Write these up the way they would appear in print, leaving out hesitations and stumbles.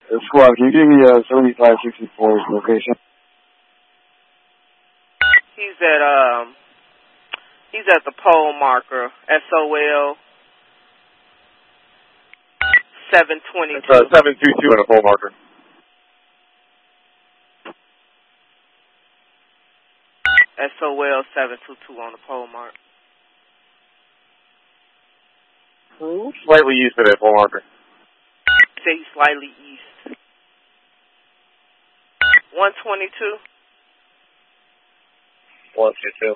Squad, can you give me 7564's location? He's at the pole marker, SOL 722. It's 722 at a pole marker. SOL 722 on the pole mark. Slightly east of that pole marker. Say he's slightly east. 122. 122.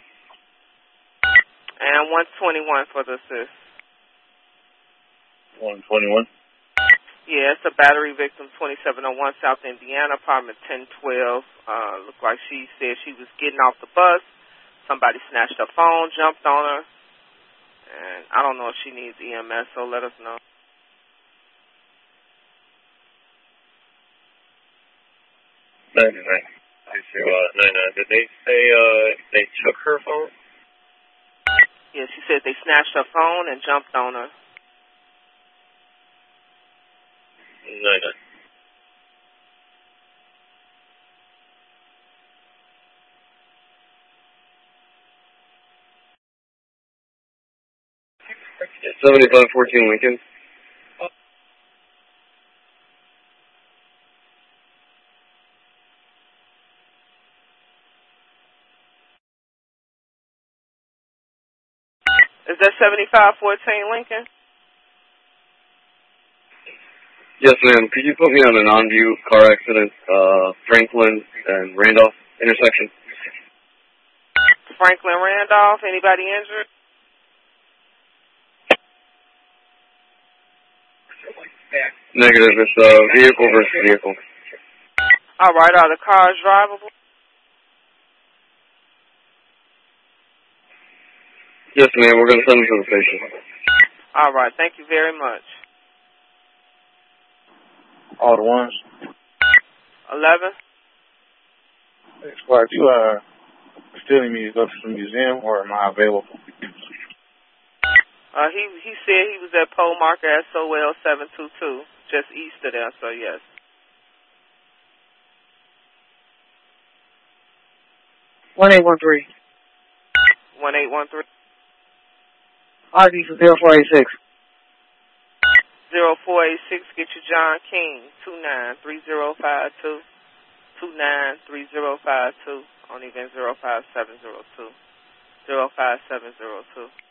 And 121 for the assist. 121. Yeah, it's a battery victim, 2701 South Indiana, apartment 1012. Looked like she said she was getting off the bus. Somebody snatched her phone, jumped on her. And I don't know if she needs EMS, so let us know. 99. Did they say they took her phone? Yeah, she said they snatched her phone and jumped on her. 99. Yeah, 7514 Lincoln. Is that 7514 Lincoln? Yes, ma'am. Could you put me on a non-view car accident, Franklin and Randolph intersection? Franklin Randolph, anybody injured? Negative. It's vehicle versus vehicle. All right, are the cars drivable? Yes, ma'am. We're going to send them to the station. All right, thank you very much. All the ones. 11? Squad, you still need me to go to the museum, or am I available? He said he was at pole marker SOL 722, just east of there, so yes. 1813. 1813. RD for 0486. 0486, get you John King, 293052. 293052 on event 05702. 05702.